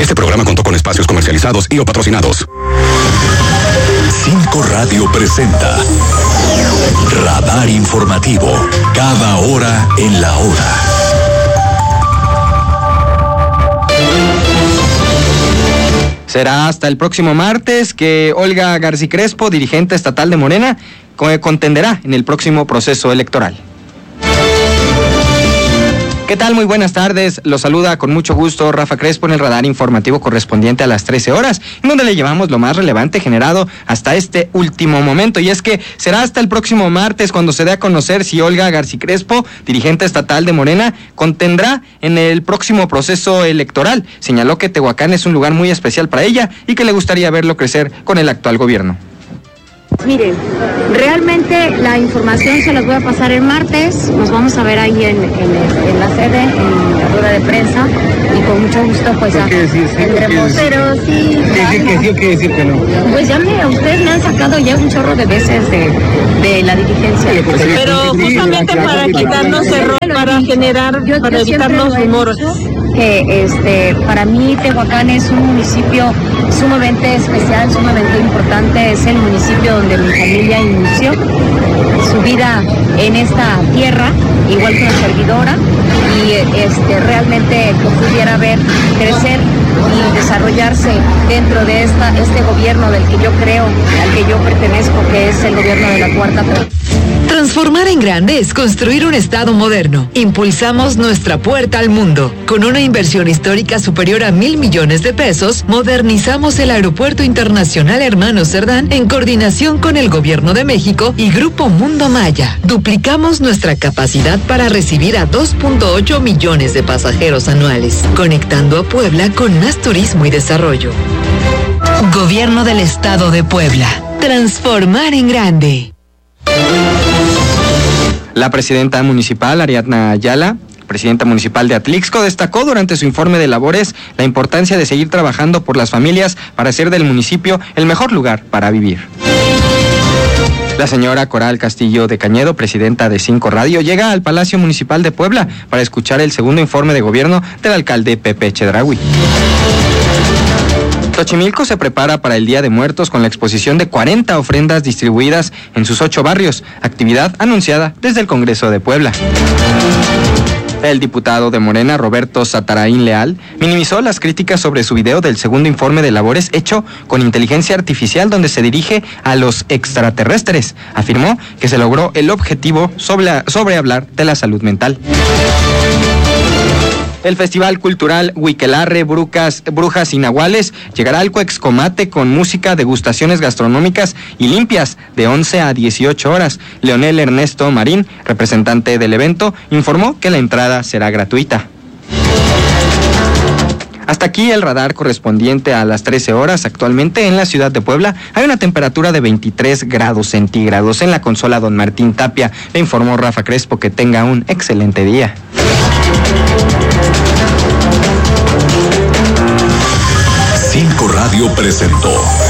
Este programa contó con espacios comercializados y o patrocinados. 5 Radio presenta Radar Informativo, cada hora en la hora. Será hasta el próximo martes que Olga García Crespo, dirigente estatal de Morena, contenderá en el próximo proceso electoral. ¿Qué tal? Muy buenas tardes. Los saluda con mucho gusto Rafa Crespo en el radar informativo correspondiente a las 13 horas, en donde le llevamos lo más relevante generado hasta este último momento. Y es que será hasta el próximo martes cuando se dé a conocer si Olga García Crespo, dirigente estatal de Morena, contendrá en el próximo proceso electoral. Señaló que Tehuacán es un lugar muy especial para ella y que le gustaría verlo crecer con el actual gobierno. Miren, realmente la información se las voy a pasar el martes, nos vamos a ver ahí en la sede, en la rueda de prensa, y con mucho gusto pues ya tendremos, pero sí... ¿Qué decir que sí o qué decir que no? Pues ya ustedes me han sacado ya un chorro de veces de la dirigencia. Pero justamente para quitarnos error, para generar, para evitar los rumores. Que para mí Tehuacán es un municipio sumamente especial, sumamente importante, es el municipio donde mi familia inició su vida en esta tierra, igual que la servidora, y realmente que pudiera ver crecer y desarrollarse dentro de este gobierno del que yo creo, al que yo pertenezco, que es el gobierno de la Cuarta Transformación. Transformar en grande es construir un estado moderno. Impulsamos nuestra puerta al mundo. Con una inversión histórica superior a 1,000 millones de pesos, modernizamos el Aeropuerto Internacional Hermano Cerdán en coordinación con el Gobierno de México y Grupo Mundo Maya. Duplicamos nuestra capacidad para recibir a 2.8 millones de pasajeros anuales, conectando a Puebla con más turismo y desarrollo. Gobierno del Estado de Puebla. Transformar en grande. La presidenta municipal, Ariadna Ayala, presidenta municipal de Atlixco, destacó durante su informe de labores la importancia de seguir trabajando por las familias para hacer del municipio el mejor lugar para vivir. La señora Coral Castillo de Cañedo, presidenta de 5 Radio, llega al Palacio Municipal de Puebla para escuchar el segundo informe de gobierno del alcalde Pepe Chedraui. Xochimilco se prepara para el Día de Muertos con la exposición de 40 ofrendas distribuidas en sus 8 barrios, actividad anunciada desde el Congreso de Puebla. El diputado de Morena, Roberto Satarain Leal, minimizó las críticas sobre su video del segundo informe de labores hecho con inteligencia artificial donde se dirige a los extraterrestres. Afirmó que se logró el objetivo sobre hablar de la salud mental. El Festival Cultural Huiquelarre Brujas y Nahuales llegará al Cuexcomate con música, degustaciones gastronómicas y limpias de 11 a 18 horas. Leonel Ernesto Marín, representante del evento, informó que la entrada será gratuita. Hasta aquí el radar correspondiente a las 13 horas. Actualmente en la ciudad de Puebla hay una temperatura de 23 grados centígrados. En la consola Don Martín Tapia le informó Rafa Crespo. Que tenga un excelente día. 5 Radio presentó